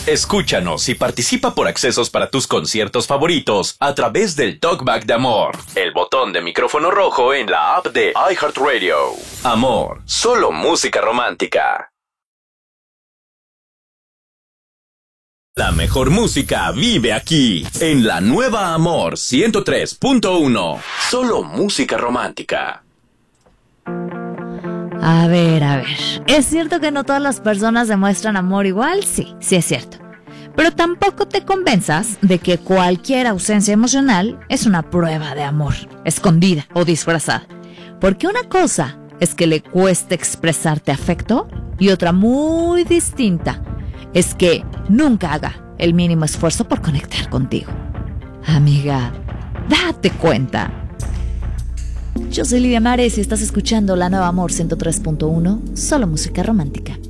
Escúchanos y participa por accesos para tus conciertos favoritos a través del Talkback de Amor, el botón de micrófono rojo en la app de iHeartRadio. Amor, solo música romántica. La mejor música vive aquí, en la nueva Amor 103.1. Solo música romántica. A ver. ¿Es cierto que no todas las personas demuestran amor igual? Sí es cierto. Pero tampoco te convenzas de que cualquier ausencia emocional es una prueba de amor, escondida o disfrazada. Porque una cosa es que le cueste expresarte afecto y otra muy distinta es que nunca haga el mínimo esfuerzo por conectar contigo. Amiga, date cuenta. Yo soy Lidia Mares y estás escuchando la nueva Amor 103.1, solo música romántica.